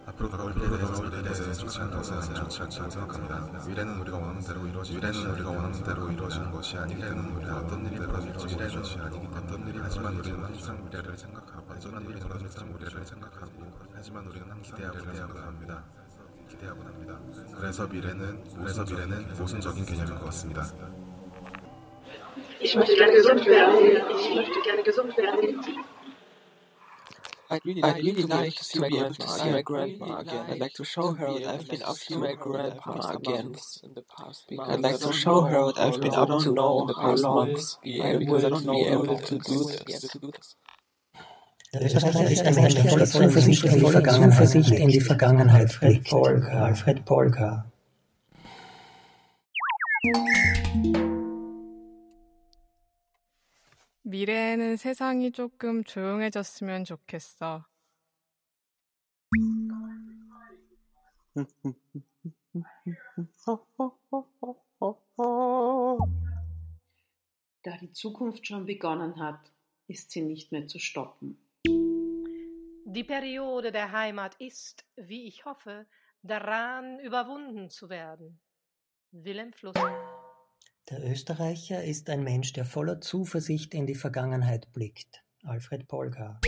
앞으로 다가올 미래에 대해서 좋지 않다고 생각합니다. 미래는 우리가 원하는 대로 이루어지는 것이 아니기 때문에 우리가 어떤 일이 벌어질지 모르는 아니기 때문에 어떤 일이 하지만 우리는 항상 미래를 생각하고 어떤 일이 벌어질지 미래를 생각하고 하지만 우리는 항상 기대하곤 합니다. 그래서 미래는 모순적인 개념인 것 같습니다. Ich möchte gerne gesund werden. Ich möchte gerne gesund werden. I'd really like to be able to see my grandma again. I'd like to show her what I've been up to my grandpa again. I'd like to show her what I've been up to in the past months. I will be able to do this. Der Österreicher ist ein Mensch, der voller Zuversicht in die Vergangenheit blickt. Alfred Polgar. 미래에는 세상이 조금 조용해졌으면 좋겠어. Da die Zukunft schon begonnen hat, ist sie nicht mehr zu stoppen. Die Periode der Heimat ist, wie ich hoffe, daran überwunden zu werden. Wilhelm Fluss. Der Österreicher ist ein Mensch, der voller Zuversicht in die Vergangenheit blickt. Alfred Polgar.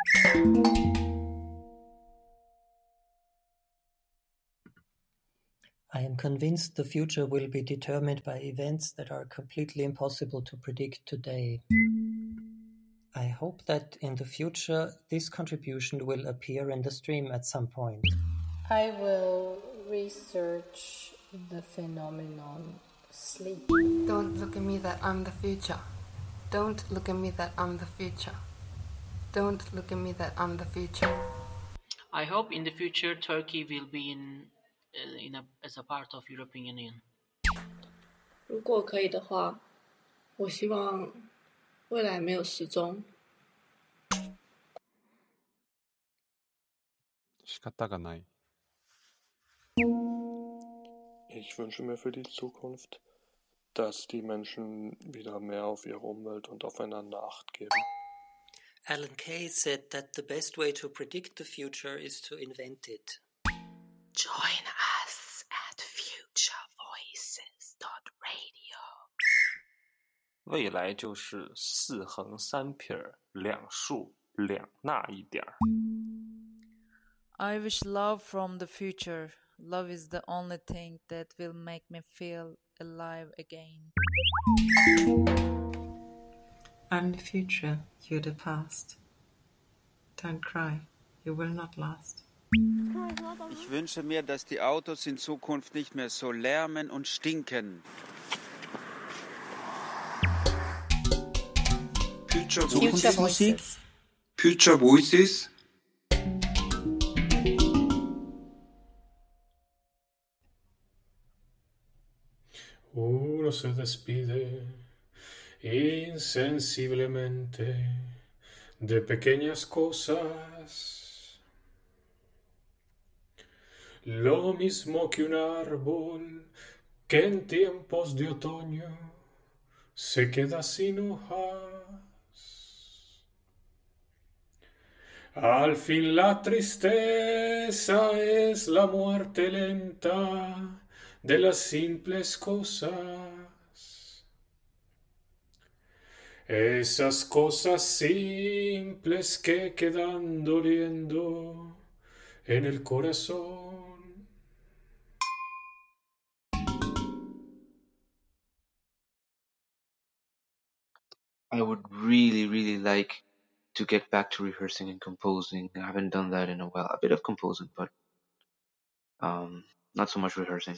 I am convinced the future will be determined by events that are completely impossible to predict today. I hope that in the future this contribution will appear in the stream at some point. I will research the phenomenon sleep. Don't look at me that I'm the future. Don't look at me that I'm the future. Don't look at me that I'm the future. I hope in the future Turkey will be as a part of European Union. 如果可以的话，我希望未来没有时钟。 仕方がない。 Ich wünsche mir für die Zukunft, dass die Menschen wieder mehr auf ihre Umwelt und aufeinander Acht geben. Alan Kay said that the best way to predict the future is to invent it. Join us at futurevoices.radio. 未来就是四横三撇两竖两捺一点。 I wish love from the future. Love is the only thing that will make me feel alive again. I'm the future, you're the past. Don't cry, you will not last. Ich wünsche mir, dass die Autos in Zukunft nicht mehr so lärmen und stinken. Future Voices. Future Voices. Uno se despide insensiblemente de pequeñas cosas, lo mismo que un árbol que en tiempos de otoño se queda sin hojas. Al fin la tristeza es la muerte lenta de las simples cosas, esas cosas simples que quedan doliendo en el corazón. I would really like to get back to rehearsing and composing. I haven't done that in a while. A bit of composing, but not so much rehearsing.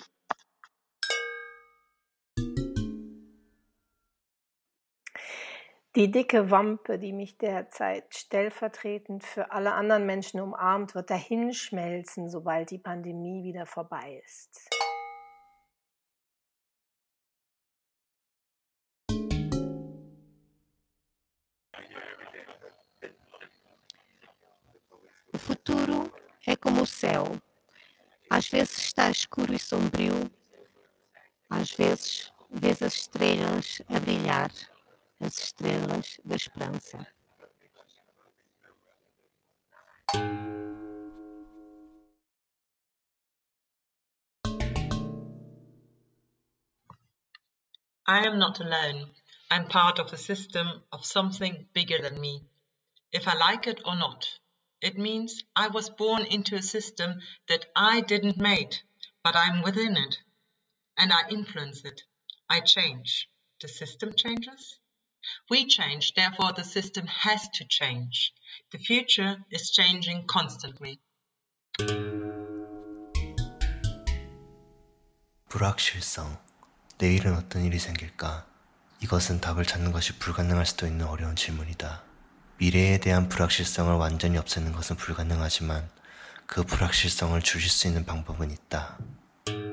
Die dicke Wampe, die mich derzeit stellvertretend für alle anderen Menschen umarmt, wird dahinschmelzen, sobald die Pandemie wieder vorbei ist. O futuro é como o céu. Às vezes está escuro e sombrio, às vezes vês as estrelas a brilhar, as estrelas da esperança. I am not alone. I'm part of a system of something bigger than me. If I like it or not, it means I was born into a system that I didn't make, but I'm within it. And I influence it. I change. The system changes? We change, therefore the system has to change. The future is changing constantly. 불확실성. 내일은 어떤 일이 생길까? 이것은 답을 찾는 것이 불가능할 수도 있는 어려운 질문이다. 미래에 대한 불확실성을 완전히 없애는 것은 불가능하지만 그 불확실성을 줄일 수 있는 방법은 있다.